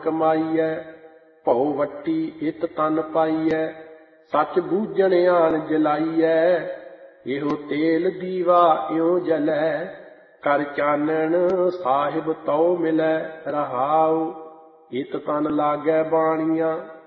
ਕਮਾਈਐ। ਭਉ ਵੱਟੀ ਇਤ ਤਨ ਪਾਈਐ, ਸੱਚ ਬੂਝਣ ਆਣ ਜਲਾਈਐ। ਇਹੋ ਤੇਲ ਦੀਵਾ ਇਉ ਜਲੈ, ਕਰ ਚਾਨਣ ਸਾਹਿਬ ਤਉ ਮਿਲੈ। ਰਹਾਉ ਇਤ ਤਨ ਲਾਗੈ ਬਾਣੀਆਂ,